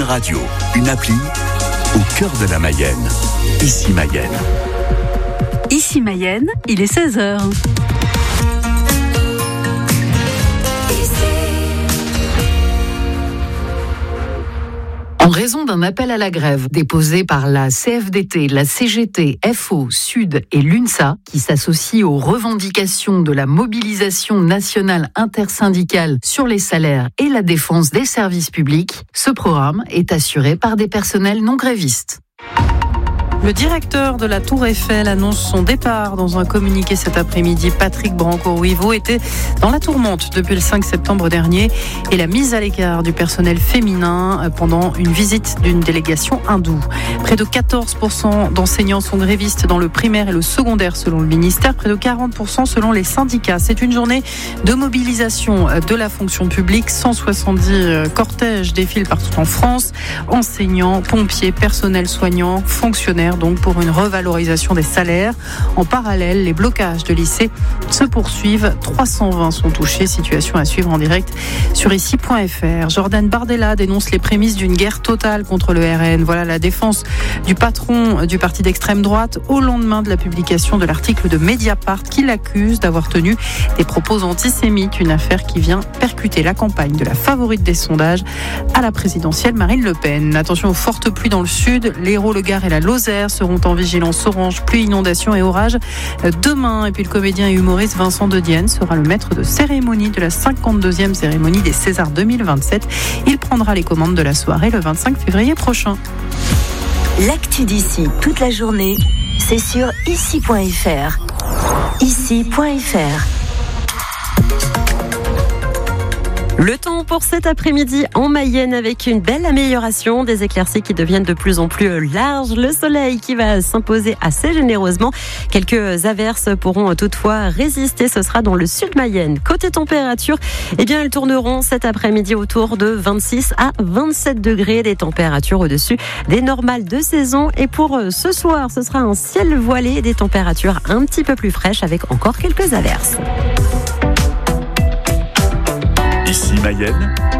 radio, une appli au cœur de la Mayenne. Ici Mayenne. Ici Mayenne, il est 16h. En raison d'un appel à la grève déposé par la CFDT, la CGT, FO, Sud et l'UNSA, qui s'associe aux revendications de la mobilisation nationale intersyndicale sur les salaires et la défense des services publics, ce programme est assuré par des personnels non grévistes. Le directeur de la Tour Eiffel annonce son départ dans un communiqué cet après-midi. Patrick Branco-Ruivo était dans la tourmente depuis le 5 septembre dernier et la mise à l'écart du personnel féminin pendant une visite d'une délégation hindoue. Près de 14% d'enseignants sont grévistes dans le primaire et le secondaire selon le ministère, près de 40% selon les syndicats. C'est une journée de mobilisation de la fonction publique. 170 cortèges défilent partout en France. Enseignants, pompiers, personnel soignant, fonctionnaires, donc pour une revalorisation des salaires. En parallèle, les blocages de lycées se poursuivent. 320 sont touchés. Situation à suivre en direct sur ici.fr. Jordan Bardella dénonce les prémices d'une guerre totale contre le RN. Voilà la défense du patron du parti d'extrême droite au lendemain de la publication de l'article de Mediapart qui l'accuse d'avoir tenu des propos antisémites. Une affaire qui vient percuter la campagne de la favorite des sondages à la présidentielle Marine Le Pen. Attention aux fortes pluies dans le sud. L'Hérault, le Gard et la Lozère seront en vigilance orange, pluie, inondations et orages demain. Et puis le comédien et humoriste Vincent De Dienne sera le maître de cérémonie de la 52e cérémonie des Césars 2027. Il prendra les commandes de la soirée le 25 février prochain. L'actu d'ici toute la journée, c'est sur ici.fr. Ici.fr. Le temps pour cet après-midi en Mayenne avec une belle amélioration, des éclaircies qui deviennent de plus en plus larges, le soleil qui va s'imposer assez généreusement. Quelques averses pourront toutefois résister, ce sera dans le sud Mayenne. Côté température, elles tourneront cet après-midi autour de 26 à 27 degrés, des températures au-dessus des normales de saison. Et pour ce soir, ce sera un ciel voilé, des températures un petit peu plus fraîches avec encore quelques averses. Ici Mayenne,